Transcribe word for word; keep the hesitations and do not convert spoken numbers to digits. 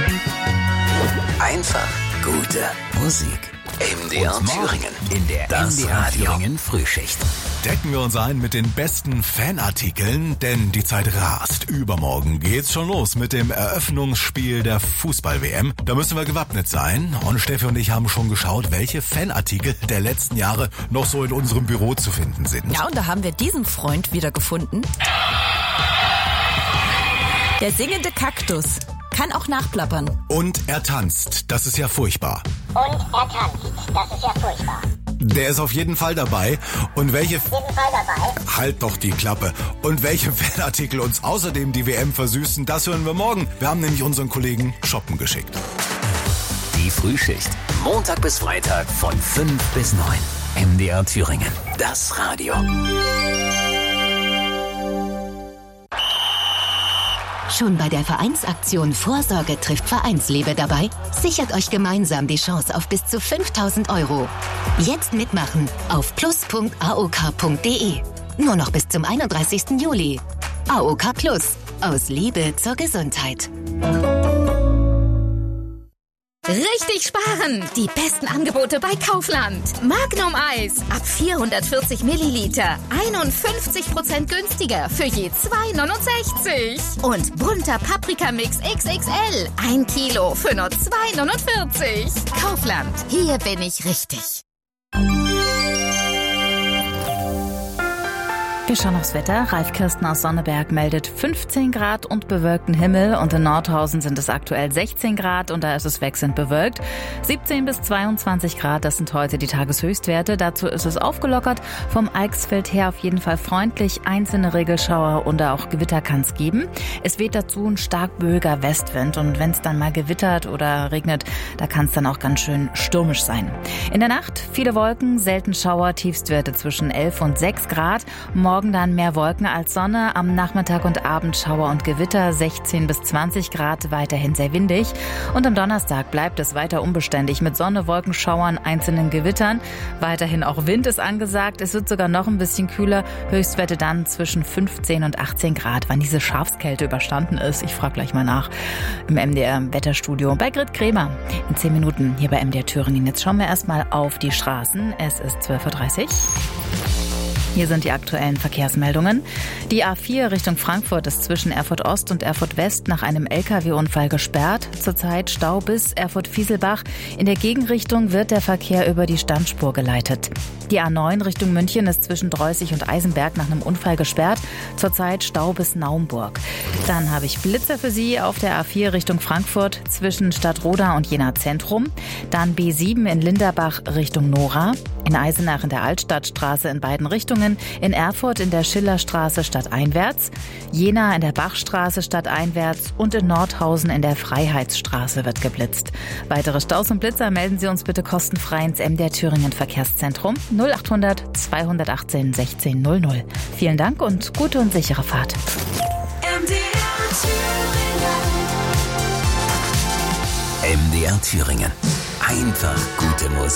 Einfach gute Musik. M D R Thüringen. In der das M D R Thüringen Frühschicht. Decken wir uns ein mit den besten Fanartikeln, denn die Zeit rast. Übermorgen geht's schon los mit dem Eröffnungsspiel der Fußball-W M. Da müssen wir gewappnet sein. Und Steffi und ich haben schon geschaut, welche Fanartikel der letzten Jahre noch so in unserem Büro zu finden sind. Ja, und da haben wir diesen Freund wiedergefunden. Der singende Kaktus. Kann auch nachplappern. Und er tanzt. Das ist ja furchtbar. Und er tanzt. Das ist ja furchtbar. Der ist auf jeden Fall dabei. Und welche... Auf jeden Fall dabei. Halt doch die Klappe. Und welche Fanartikel uns außerdem die W M versüßen, das hören wir morgen. Wir haben nämlich unseren Kollegen shoppen geschickt. Die Frühschicht. Montag bis Freitag von fünf bis neun. M D R Thüringen. Das Radio. Schon bei der Vereinsaktion Vorsorge trifft Vereinsliebe dabei? Sichert euch gemeinsam die Chance auf bis zu fünftausend Euro. Jetzt mitmachen auf plus punkt a o k punkt d e. Nur noch bis zum einunddreißigsten Juli. A O K Plus. Aus Liebe zur Gesundheit. Richtig sparen! Die besten Angebote bei Kaufland. Magnum Eis ab vierhundertvierzig Milliliter. einundfünfzig Prozent günstiger für je zwei neunundsechzig. Und bunter Paprikamix X X L. Ein Kilo für nur zwei neunundvierzig. Kaufland. Hier bin ich richtig. Wir schauen aufs Wetter. Ralf Kirsten aus Sonneberg meldet fünfzehn Grad und bewölkten Himmel. Und in Nordhausen sind es aktuell sechzehn Grad und da ist es wechselnd bewölkt. siebzehn bis zweiundzwanzig Grad, das sind heute die Tageshöchstwerte. Dazu ist es aufgelockert. Vom Eichsfeld her auf jeden Fall freundlich. Einzelne Regelschauer und auch Gewitter kann es geben. Es weht dazu ein stark böiger Westwind. Und wenn es dann mal gewittert oder regnet, da kann es dann auch ganz schön stürmisch sein. In der Nacht viele Wolken, selten Schauer, Tiefstwerte zwischen elf und sechs Grad. Morgen dann mehr Wolken als Sonne, am Nachmittag und Abend Schauer und Gewitter, sechzehn bis zwanzig Grad, weiterhin sehr windig. Und am Donnerstag bleibt es weiter unbeständig mit Sonne, Wolkenschauern, einzelnen Gewittern. Weiterhin auch Wind ist angesagt, es wird sogar noch ein bisschen kühler, Höchstwerte dann zwischen fünfzehn und achtzehn Grad, wann diese Schafskälte überstanden ist. Ich frage gleich mal nach im M D R-Wetterstudio bei Grit Kremer. In zehn Minuten hier bei M D R Thüringen. Jetzt schauen wir erstmal auf die Straßen. Es ist zwölf Uhr dreißig. Hier sind die aktuellen Verkehrsmeldungen. Die A vier Richtung Frankfurt ist zwischen Erfurt Ost und Erfurt West nach einem L K W-Unfall gesperrt. Zurzeit Stau bis Erfurt-Fieselbach. In der Gegenrichtung wird der Verkehr über die Standspur geleitet. Die A neun Richtung München ist zwischen Dreußig und Eisenberg nach einem Unfall gesperrt. Zurzeit Stau bis Naumburg. Dann habe ich Blitzer für Sie auf der A vier Richtung Frankfurt zwischen Stadtroda und Jena Zentrum. Dann B sieben in Linderbach Richtung Nora. In Eisenach in der Altstadtstraße in beiden Richtungen. In Erfurt in der Schillerstraße stadteinwärts. Jena in der Bachstraße stadteinwärts. Und in Nordhausen in der Freiheitsstraße wird geblitzt. Weitere Staus und Blitzer melden Sie uns bitte kostenfrei ins M D R Thüringen Verkehrszentrum null acht hundert zweihundertachtzehn sechzehn null null. Vielen Dank und gute und sichere Fahrt. M D R Thüringen. M D R Thüringen. Einfach gute Musik.